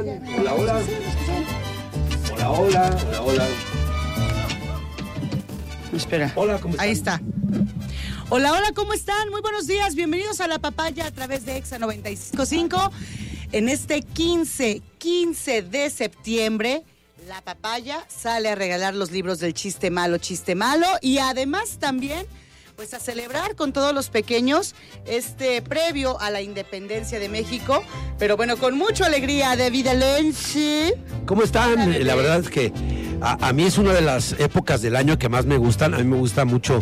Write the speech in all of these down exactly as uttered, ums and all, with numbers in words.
escuchan? Hola, hola. Hola, hola, hola, hola. Espera. Hola, ¿cómo están? Ahí está. Hola, hola, ¿cómo están? Muy buenos días. Bienvenidos a La Papaya a través de Exa noventa y cinco punto cinco. En este quince, quince de septiembre, La Papaya sale a regalar los libros del chiste malo, chiste malo. Y además también, pues a celebrar con todos los pequeños este previo a la independencia de México. Pero bueno, con mucha alegría, David Alenchi. ¿Cómo están? Hola, La verdad es que a, a mí es una de las épocas del año que más me gustan. A mí me gusta mucho,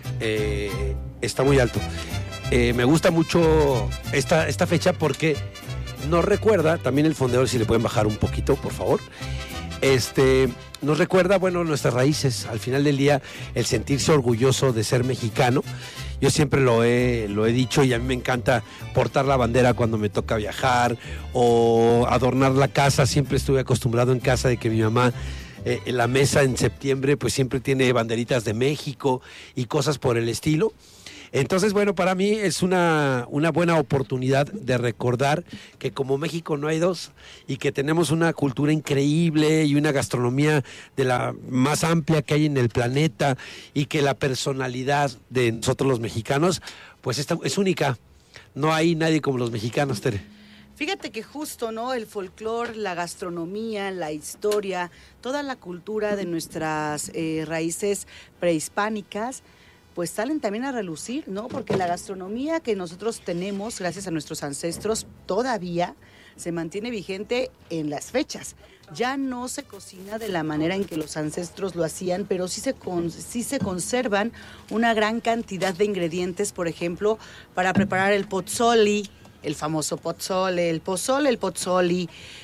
eh, está muy alto, eh, me gusta mucho esta, esta fecha porque nos recuerda, también el fondeador, si le pueden bajar un poquito, por favor, este, nos recuerda, bueno, nuestras raíces. Al final del día, el sentirse orgulloso de ser mexicano. Yo siempre lo he, lo he dicho y a mí me encanta portar la bandera cuando me toca viajar o adornar la casa. Siempre estuve acostumbrado en casa de que mi mamá, eh, en la mesa en septiembre, pues siempre tiene banderitas de México y cosas por el estilo. Entonces, bueno, para mí es una, una buena oportunidad de recordar que como México no hay dos y que tenemos una cultura increíble y una gastronomía de la más amplia que hay en el planeta y que la personalidad de nosotros los mexicanos, pues esta, es única. No hay nadie como los mexicanos, Tere. Fíjate que justo, ¿no? El folclore, la gastronomía, la historia, toda la cultura de nuestras eh, raíces prehispánicas, pues salen también a relucir, ¿no? Porque la gastronomía que nosotros tenemos, gracias a nuestros ancestros, todavía se mantiene vigente en las fechas. Ya no se cocina de la manera en que los ancestros lo hacían, pero sí se, con, sí se conservan una gran cantidad de ingredientes, por ejemplo, para preparar el pozole, el famoso pozole, el pozole, el pozole,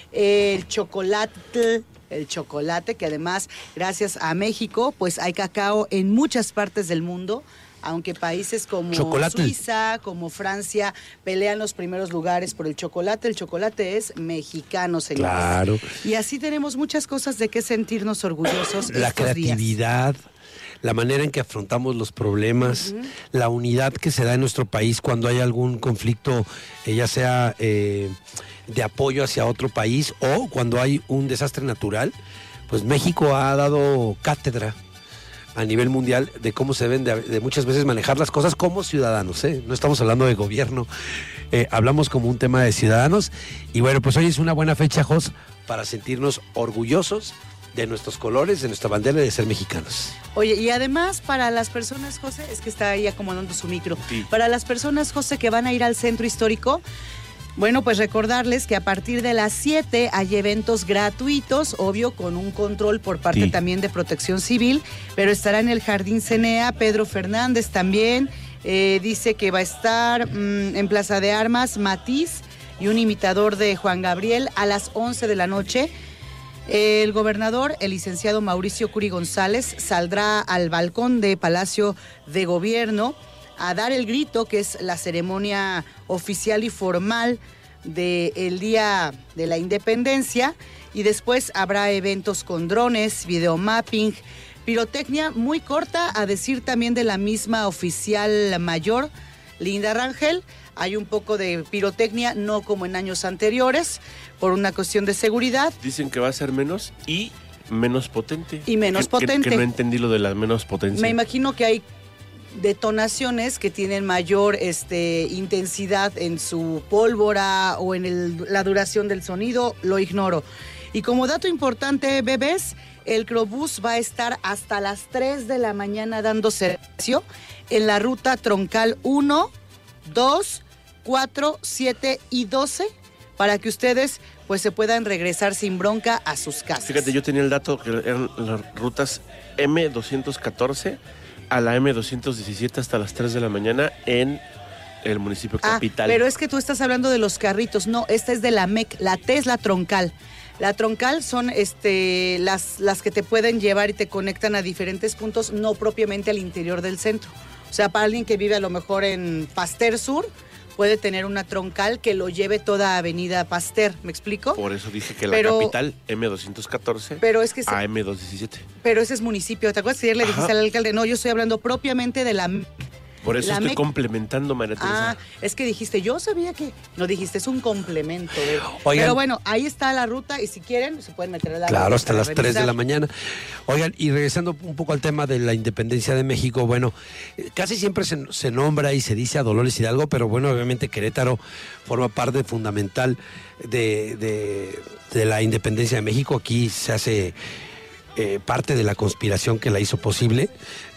el chocolate, el chocolate, que además, gracias a México, pues hay cacao en muchas partes del mundo, aunque países como chocolate. Suiza, como Francia, pelean los primeros lugares por el chocolate. El chocolate es mexicano, señores. Claro. Y así tenemos muchas cosas de qué sentirnos orgullosos. La estos creatividad, días. La manera en que afrontamos los problemas, uh-huh. La unidad que se da en nuestro país cuando hay algún conflicto, eh, ya sea eh, de apoyo hacia otro país o cuando hay un desastre natural, pues México ha dado cátedra a nivel mundial de cómo se deben de, de muchas veces manejar las cosas como ciudadanos, ¿eh? No estamos hablando de gobierno, eh, hablamos como un tema de ciudadanos. Y bueno, pues hoy es una buena fecha, Jos, para sentirnos orgullosos de nuestros colores, de nuestra bandera, de ser mexicanos. Oye, y además para las personas, José, es que está ahí acomodando su micro, sí. Para las personas, José, que van a ir al centro histórico, bueno, pues recordarles que a partir de las siete hay eventos gratuitos, obvio, con un control por parte sí. también de Protección Civil, pero estará en el Jardín Cenea, Pedro Fernández también, eh, dice que va a estar mmm, en Plaza de Armas, Matiz y un imitador de Juan Gabriel a las once de la noche. El gobernador, el licenciado Mauricio Curi González, saldrá al balcón de Palacio de Gobierno a dar el grito, que es la ceremonia oficial y formal del Día de la Independencia, y después habrá eventos con drones, videomapping, pirotecnia muy corta, a decir también de la misma oficial mayor, Linda Rangel. Hay un poco de pirotecnia, no como en años anteriores, por una cuestión de seguridad. Dicen que va a ser menos y menos potente. Y menos que, potente. Que, que no entendí lo de la menos potencia. Me imagino que hay detonaciones que tienen mayor este, intensidad en su pólvora o en el, la duración del sonido, lo ignoro. Y como dato importante, bebés, el Crobús va a estar hasta las tres de la mañana dando servicio en la ruta troncal uno, dos, cuatro, siete y doce para que ustedes pues se puedan regresar sin bronca a sus casas. Fíjate, yo tenía el dato que eran las rutas eme doscientos catorce a la eme doscientos diecisiete hasta las tres de la mañana en el municipio ah, capital. Pero es que tú estás hablando de los carritos. No, esta es de la M E C, la T es la troncal. La troncal son este, las, las que te pueden llevar y te conectan a diferentes puntos, no propiamente al interior del centro. O sea, para alguien que vive a lo mejor en Pasteur Sur, puede tener una troncal que lo lleve toda Avenida Pasteur, ¿me explico? Por eso dije que pero, la capital, eme doscientos catorce, pero es que se, a eme doscientos diecisiete. Pero ese es municipio, ¿te acuerdas que ayer le dijiste al alcalde? No, yo estoy hablando propiamente de la M E C. Por eso La estoy me- complementando, María Teresa. Ah, es que dijiste, yo sabía que... No dijiste, es un complemento. De... Oigan. Pero bueno, ahí está la ruta y si quieren, se pueden meter a la Claro, ruta hasta para las tres de revisar. la mañana. Oigan, y regresando un poco al tema de la independencia de México, bueno, eh, casi siempre se, se nombra y se dice a Dolores Hidalgo, pero bueno, obviamente Querétaro forma parte fundamental de, de, de la independencia de México. Aquí se hace eh, parte de la conspiración que la hizo posible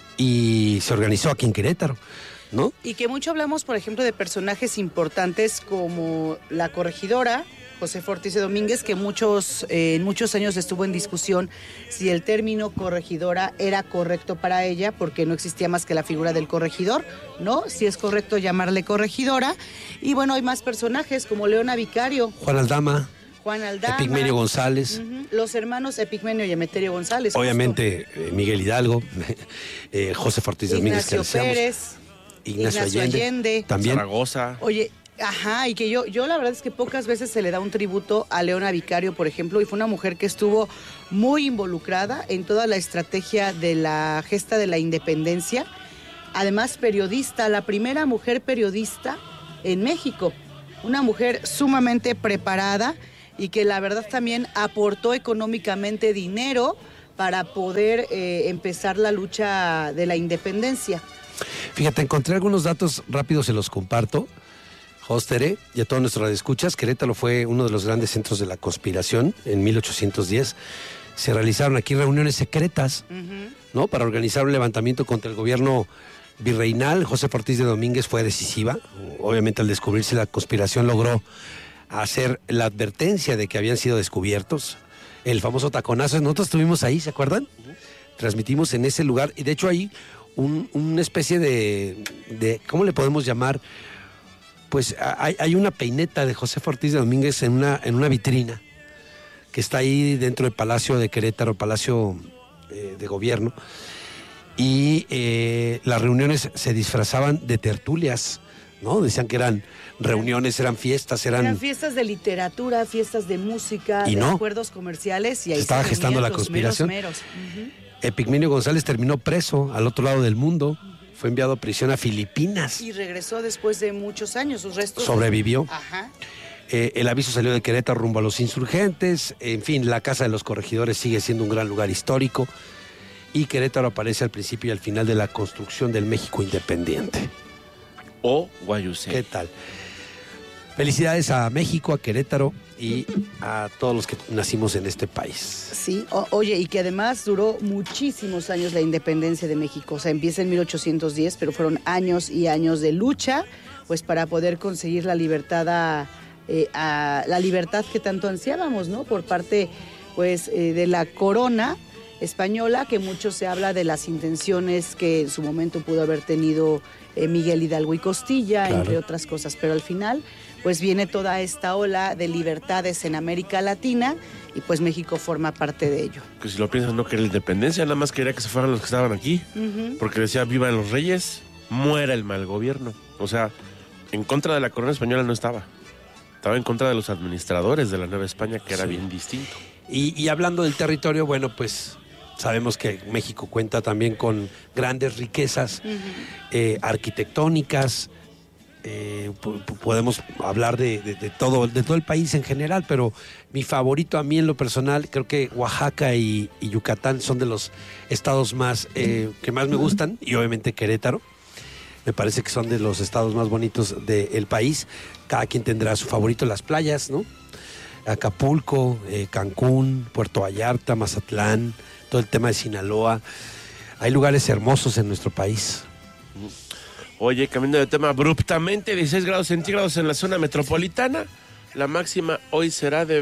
y se organizó aquí en Querétaro, ¿no? Y que mucho hablamos, por ejemplo, de personajes importantes como la corregidora, Josefa Ortiz de Domínguez, que muchos, eh, en muchos años estuvo en discusión si el término corregidora era correcto para ella, porque no existía más que la figura del corregidor, ¿no? Si es correcto llamarle corregidora. Y bueno, hay más personajes como Leona Vicario, Juan Aldama, Juan Aldama, Epigmenio González, ujú, los hermanos Epigmenio y Emeterio González. obviamente eh, Miguel Hidalgo, eh, Josefa Ortiz de justo. Domínguez, que Ignacio decíamos, Pérez, Ignacio, Ignacio Allende, Allende. también. Zaragoza. Oye, ajá, y que yo, yo la verdad es que pocas veces se le da un tributo a Leona Vicario, por ejemplo, y fue una mujer que estuvo muy involucrada en toda la estrategia de la gesta de la independencia. Además, periodista, la primera mujer periodista en México. Una mujer sumamente preparada y que la verdad también aportó económicamente dinero para poder eh, empezar la lucha de la independencia. Fíjate, encontré algunos datos rápidos, se los comparto. Hostere y a todos nuestros radioescuchas, Querétaro fue uno de los grandes centros de la conspiración en mil ochocientos diez. Se realizaron aquí reuniones secretas, Uh-huh. ¿no? Para organizar un levantamiento contra el gobierno virreinal. Josefa Ortiz de Domínguez fue decisiva. Obviamente, al descubrirse la conspiración, logró hacer la advertencia de que habían sido descubiertos. El famoso taconazo, nosotros estuvimos ahí, ¿se acuerdan? Transmitimos en ese lugar y de hecho hay un, una especie de, de, ¿cómo le podemos llamar? Pues hay, hay una peineta de Josefa Ortiz de Domínguez en una, en una vitrina que está ahí dentro del Palacio de Querétaro, Palacio eh, de Gobierno. Y eh, las reuniones se disfrazaban de tertulias, ¿no? Decían que eran reuniones, eran fiestas, eran... Eran fiestas de literatura, fiestas de música, Y de no. acuerdos comerciales y ahí Se estaba se gestando reunían la los conspiración. meros, meros. Ujú. Epigmenio González terminó preso al otro lado del mundo. Fue enviado a prisión a Filipinas. Y regresó después de muchos años, sus restos. Sobrevivió. Ajá. Eh, el aviso salió de Querétaro rumbo a los insurgentes. En fin, la Casa de los Corregidores sigue siendo un gran lugar histórico. Y Querétaro aparece al principio y al final de la construcción del México independiente. O Guayusé. ¿Qué tal? Felicidades a México, a Querétaro y a todos los que nacimos en este país. Sí, o- oye, y que además duró muchísimos años la independencia de México. O sea, empieza en mil ochocientos diez, pero fueron años y años de lucha, pues para poder conseguir la libertad a, eh, a- la libertad que tanto ansiábamos, ¿no? Por parte, pues, eh, de la corona española, que mucho se habla de las intenciones que en su momento pudo haber tenido eh, Miguel Hidalgo y Costilla, Claro. entre otras cosas, pero al final, pues viene toda esta ola de libertades en América Latina y pues México forma parte de ello. Que si lo piensas, no quería la independencia, nada más quería que se fueran los que estaban aquí. Ujú. Porque decía, vivan los reyes, muera el mal gobierno. O sea, en contra de la corona española no estaba. Estaba en contra de los administradores de la Nueva España, que era Sí. bien distinto. Y, y hablando del territorio, bueno, pues sabemos que México cuenta también con grandes riquezas eh, arquitectónicas. Eh, po- po- podemos hablar de, de- de todo, de todo el país en general, pero mi favorito a mí en lo personal, creo que Oaxaca y, y Yucatán son de los estados más eh, que más me gustan, y obviamente Querétaro. Me parece que son de los estados más bonitos del país. Cada quien tendrá su favorito, las playas, ¿no? Acapulco, eh, Cancún, Puerto Vallarta, Mazatlán, todo el tema de Sinaloa. Hay lugares hermosos en nuestro país. Oye, cambiando de tema abruptamente, dieciséis grados centígrados en la zona metropolitana. La máxima hoy será de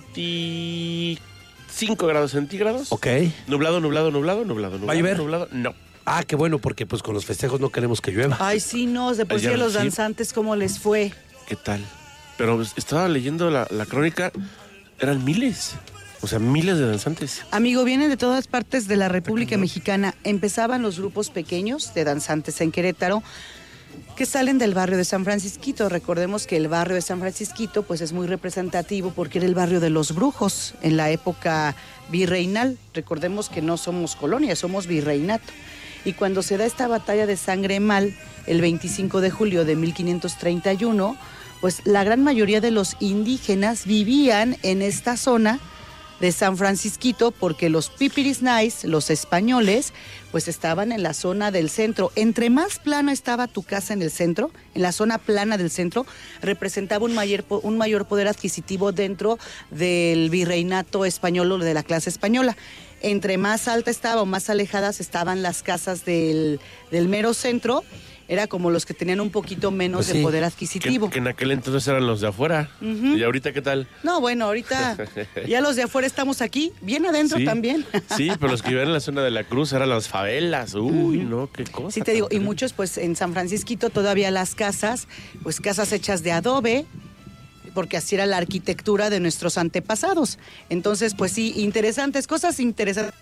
veinticinco grados centígrados. Ok. Nublado, nublado, nublado, nublado, nublado. ¿Va a llover? Nublado, no. Ah, qué bueno, porque pues con los festejos no queremos que llueva. Ay, sí, no, de por sí Ayer a los sí. danzantes, ¿cómo les fue? ¿Qué tal? Pero pues, estaba leyendo la, la crónica, eran miles. O sea, miles de danzantes. Amigo, vienen de todas partes de la República Mexicana. Empezaban los grupos pequeños de danzantes en Querétaro que salen del barrio de San Francisquito. Recordemos que el barrio de San Francisquito pues es muy representativo porque era el barrio de los brujos en la época virreinal. Recordemos que no somos colonia, somos virreinato. Y cuando se da esta batalla de Sangre Mal el veinticinco de julio de mil quinientos treinta y uno, pues la gran mayoría de los indígenas vivían en esta zona de San Francisquito, porque los Pipirisnais, los españoles, pues estaban en la zona del centro. Entre más plana estaba tu casa en el centro, en la zona plana del centro, representaba un mayor, un mayor poder adquisitivo dentro del virreinato español o de la clase española. Entre más alta estaba o más alejadas estaban las casas del, del mero centro, era como los que tenían un poquito menos pues sí, de poder adquisitivo. Que, que en aquel entonces eran los de afuera. Uh-huh. ¿Y ahorita qué tal? No, bueno, ahorita ya los de afuera estamos aquí, bien adentro sí, también. Sí, pero los que vivían en la zona de la Cruz eran las favelas. Uy, uh-huh. no, qué cosa. Sí, te digo, y muchos pues en San Francisquito todavía las casas, pues casas hechas de adobe, porque así era la arquitectura de nuestros antepasados. Entonces, pues sí, interesantes, cosas interesantes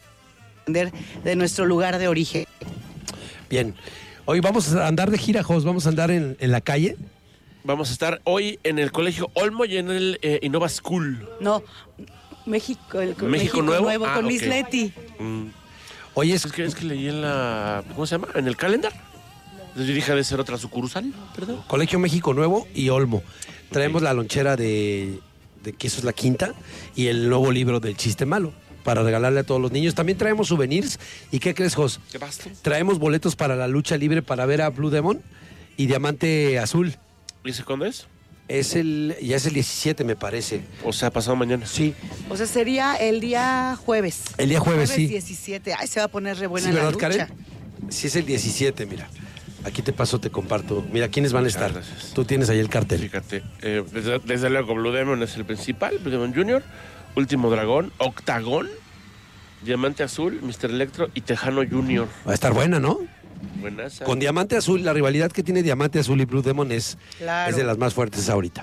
de nuestro lugar de origen. Bien. Hoy vamos a andar de gira, Jos, vamos a andar en, en la calle. Vamos a estar hoy en el Colegio Olmo y en el eh, Innova School. No, México, el México, México Nuevo, Nuevo ah, con okay. Miss Leti. Mm. Oye, es que, es que leí en la... ¿Cómo se llama? ¿En el calendar? Yo dije de ser otra sucursal, perdón. Colegio México Nuevo y Olmo. Traemos okay. la lonchera de, de que eso es la quinta y el nuevo libro del chiste malo para regalarle a todos los niños. También traemos souvenirs. ¿Y qué crees, Jos? ¿Qué pasa? Traemos boletos para la lucha libre para ver a Blue Demon y Diamante Azul. ¿Y ese cuándo es? Es el, ya es el diecisiete, me parece. O sea, pasado mañana. Sí. O sea, sería el día jueves. El día jueves, jueves sí. diecisiete. Ay, se va a poner re buena sí, la ¿verdad, lucha. Karen? Sí, es el diecisiete, mira. Aquí te paso, te comparto. Mira, ¿quiénes van a estar? Gracias. Tú tienes ahí el cartel. Fíjate, eh, desde, desde luego Blue Demon es el principal, Blue Demon Junior, Último Dragón, Octagón, Diamante Azul, mister Electro y Tejano Junior. Va a estar buena, ¿no? Buenas. Con Diamante Azul, la rivalidad que tiene Diamante Azul y Blue Demon es, claro. es de las más fuertes ahorita.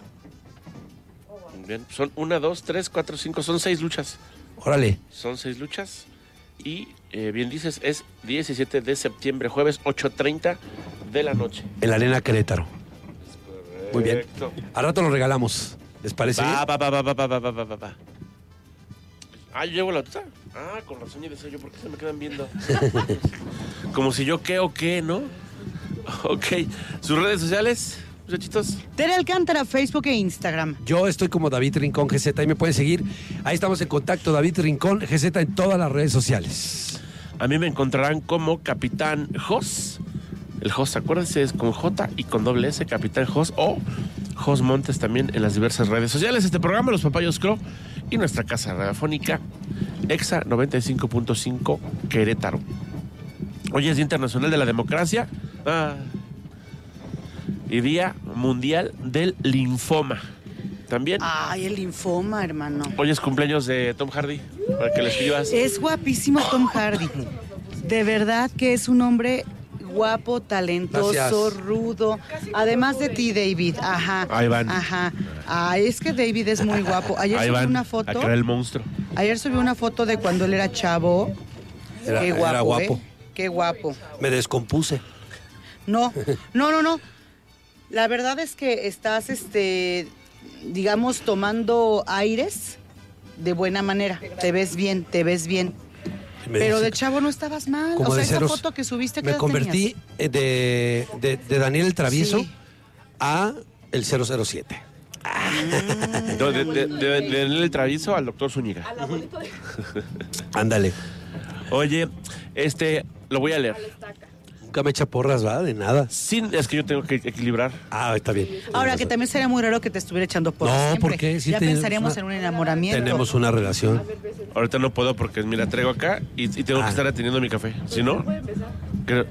Bien, son una, dos, tres, cuatro, cinco, son seis luchas. Órale. Son seis luchas y, eh, bien dices, es diecisiete de septiembre, jueves, ocho treinta de la noche. En la Arena Querétaro. Muy bien. Al rato lo regalamos. ¿Les parece va, bien? Va, va, va, va, va, va, va, va, va. Ah, yo llevo la tuta. Ah, con razón yo decía yo, ¿por qué se me quedan viendo? Como si yo qué o qué, ¿no? Ok. ¿Sus redes sociales, muchachitos? Tere Alcántara, Facebook e Instagram. Yo estoy como David Rincón G Z, ahí me pueden seguir. Ahí estamos en contacto, David Rincón G Z en todas las redes sociales. A mí me encontrarán como Capitán Jos. El Jos, acuérdense, es con J y con doble S, Capitán Jos, o Jos Montes también en las diversas redes sociales. Este programa, Los Papayos Crow, y nuestra casa radiofónica, Exa noventa y cinco punto cinco, Querétaro. Hoy es Día Internacional de la Democracia ah, y Día Mundial del Linfoma. También. Ay, el linfoma, hermano. Hoy es cumpleaños de Tom Hardy, para que le escribas. Es guapísimo Tom Hardy. De verdad que es un hombre guapo, talentoso, gracias. Rudo. Además de ti, David. Ajá. Ahí van. Ajá. Ay, es que David es muy guapo. Ayer Ahí subí van, una foto. a crear el monstruo. Ayer subí una foto de cuando él era chavo. Era, Qué guapo, era guapo. ¿eh? Qué guapo. Me descompuse. No, no, no, no. La verdad es que estás, este, digamos, tomando aires de buena manera. Te ves bien, te ves bien. Pero de chavo no estabas mal. Como o sea, de esa ceros, foto que subiste, ¿qué me edad convertí tenías? de, de, de Daniel el Travieso Sí. a el cero cero siete. Mm. No, de, de, de, de Daniel el Travieso al doctor Zúñiga. Ándale. Oye, este, lo voy a leer. Nunca me echa porras, ¿va? De nada. Sin, es que yo tengo que equilibrar. Ah, está bien. Ahora, que también sería muy raro que te estuviera echando porras No, siempre. ¿por qué? Sí ya tenemos pensaríamos una- en un enamoramiento. Tenemos una relación. Ahorita no puedo porque, mira, traigo acá y, y tengo Ah. que estar atendiendo mi café. Si no, creo-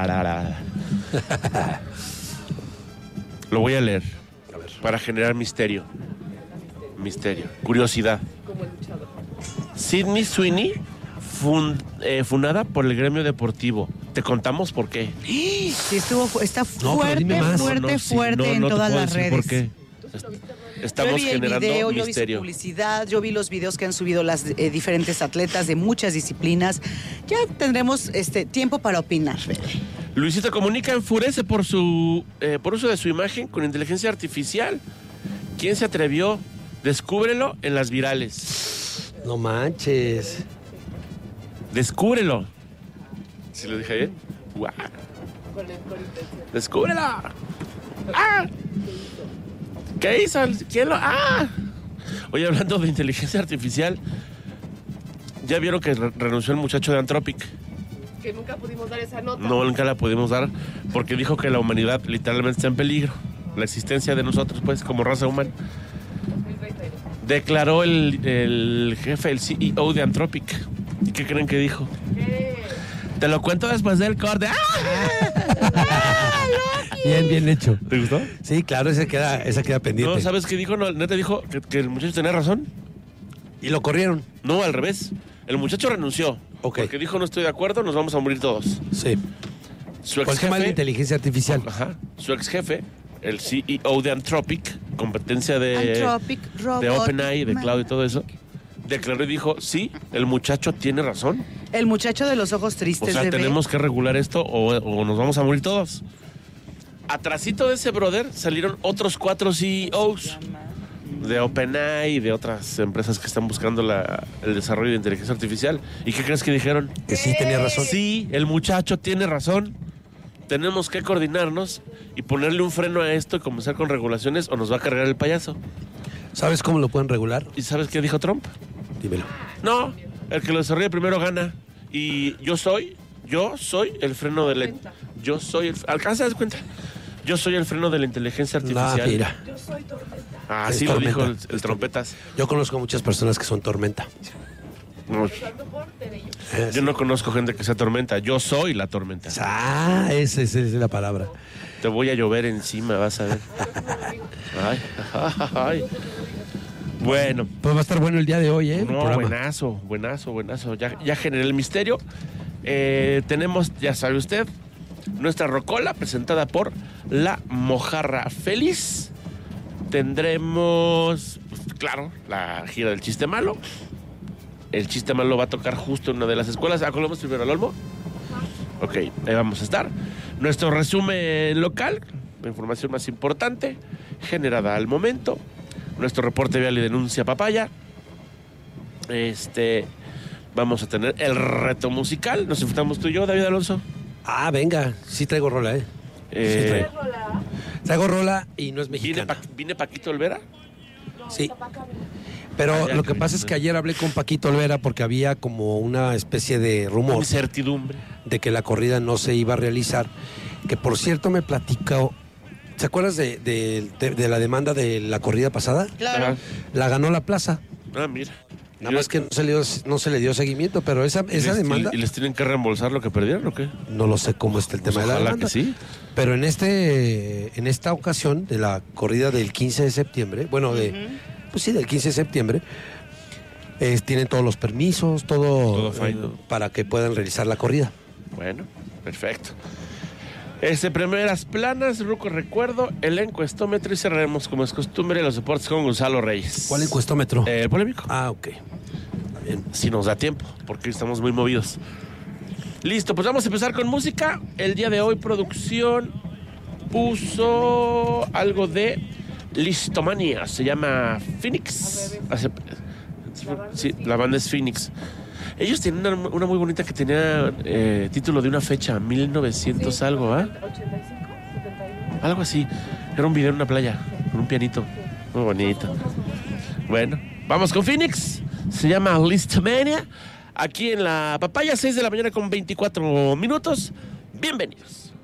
lo voy a leer para generar misterio. Misterio. Curiosidad. Sydney Sweeney, fun- eh, fundada por el gremio deportivo. Te contamos por qué. Sí, estuvo, fu- está No, pero dime fuerte, más. fuerte, No, no, sí, fuerte no, en no te todas puedo las decir redes. por qué. Estamos yo vi el generando video, yo vi su misterio. publicidad, yo vi los videos que han subido las eh, diferentes atletas de muchas disciplinas. Ya tendremos este tiempo para opinar. Luisito Comunica enfurece por su eh, por uso de su imagen con inteligencia artificial. ¿Quién se atrevió? Descúbrelo en las virales. No manches. Descúbrelo. ¿Sí lo dije bien? Guau. ¡Descúbrela! ¡Ah! ¿Qué hizo? ¿Quién lo...? ¡Ah! Oye, hablando de inteligencia artificial, ¿ya vieron que re- renunció el muchacho de Anthropic? Que nunca pudimos dar esa nota. No, nunca la pudimos dar porque dijo que la humanidad literalmente está en peligro. La existencia de nosotros, pues, como raza humana. Declaró el, el jefe, el C E O de Anthropic. ¿Y qué creen que dijo? ¿Qué? Te lo cuento después del corte. ¡Ah! Bien, bien hecho. ¿Te gustó? Sí, claro, esa queda, esa queda pendiente. No, ¿sabes qué dijo? No, neta dijo que, que el muchacho tenía razón. Y lo corrieron. No, al revés. El muchacho renunció. Ok. Porque dijo, no estoy de acuerdo, nos vamos a morir todos. Sí. Su Por ex el tema de la jefe, inteligencia artificial. ajá, su ex jefe, el C E O de Anthropic, competencia de, Anthropic, robot, de OpenAI, de Cloud y man. todo eso, declaró y dijo, sí, el muchacho tiene razón. El muchacho de los ojos O tristes sea, de B. tenemos que regular esto o, o nos vamos a morir todos. Atrasito de ese brother salieron otros cuatro C E Os de OpenAI y de otras empresas que están buscando la- el desarrollo de inteligencia artificial. ¿Y qué crees que dijeron? Que sí tenía razón. Sí, el muchacho tiene razón. Tenemos que coordinarnos y ponerle un freno a esto y comenzar con regulaciones o nos va a cargar el payaso. ¿Sabes cómo lo pueden regular? ¿Y sabes qué dijo Trump? Dímelo. No, el que lo desarrolle primero gana. Y yo soy, yo soy el freno de la... Yo soy el... ¿Alcanza a dar cuenta? Yo soy el freno de la inteligencia No, artificial. mira. Ah, Es sí lo tormenta. dijo el, el trompetas. Yo conozco muchas personas que son tormenta. No, Eh, yo no conozco gente que sea tormenta. Yo soy la tormenta. Ah, esa, esa es la palabra. Te voy a llover encima, vas a ver. Ay, ay. Bueno, Pues va a estar bueno el día de hoy, ¿eh? El no, programa. buenazo, buenazo, buenazo. Ya, ya generé el misterio. Eh, tenemos, ya sabe usted, nuestra rocola presentada por La Mojarra Feliz. Tendremos, pues, claro, la gira del chiste malo. El chiste malo va a tocar justo en una de las escuelas. ¿Acolamos primero al Olmo? Ok, ahí vamos a estar. Nuestro resumen local, la información más importante, generada al momento. Nuestro reporte vial y denuncia papaya. Este, vamos a tener el reto musical. Nos enfrentamos tú y yo, David Alonso. Ah, venga. Sí traigo rola, ¿eh? Eh, Sí traigo. Traigo rola y no es ¿viene, mexicana. Pa- ¿Viene Paquito Olvera? Sí. Pero Ah, ya, lo que que- pasa es que ayer hablé con Paquito Olvera porque había como una especie de rumor Incertidumbre. de que la corrida no se iba a realizar. Que por cierto me platicó. ¿Se acuerdas de, de- de- de la demanda de la corrida pasada? Claro. Ajá. La ganó la plaza. Ah, mira. Nada más que no se le dio, no se le dio seguimiento, pero esa, ¿Y esa les- demanda, ¿Y les tienen que reembolsar lo que perdieron o qué? no lo sé cómo está el Pues tema de la ojalá demanda. que sí. Pero en este, en esta ocasión de la corrida del quince de septiembre, bueno, de, pues sí, del quince de septiembre, eh, tienen todos los permisos, todo, Todo fine, eh, ¿no? para que puedan realizar la corrida. Bueno, perfecto. Este, primeras planas, Ruco Recuerdo, el encuestómetro y cerraremos como es costumbre los deportes con Gonzalo Reyes. ¿Cuál encuestómetro? Eh, el polémico. Ah, ok. Está bien. Si nos da tiempo, porque estamos muy movidos. Listo, pues vamos a empezar con música. El día de hoy producción puso algo de Listomania, se llama Phoenix. Hace- Sí, la banda es Phoenix. Ellos tienen una, una muy bonita que tenía eh, título de una fecha, mil novecientos algo, ¿ah? ochenta y cinco, setenta y nueve. Algo así. Era un video en una playa, con un pianito. Muy bonito. Bueno, vamos con Phoenix. Se llama Listomania. Aquí en la papaya, seis de la mañana con veinticuatro minutos. Bienvenidos.